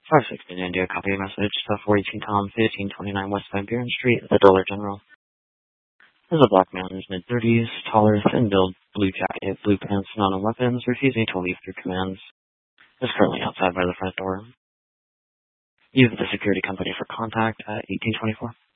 516 India, copy message to 418 Tom, 1529 West Van Buren Street, the Dollar General. There's a black man in his mid-30s, taller, thin build, blue jacket, blue pants, none on weapons, refusing to leave through commands. Is currently outside by the front door. Use the security company for contact at 1824.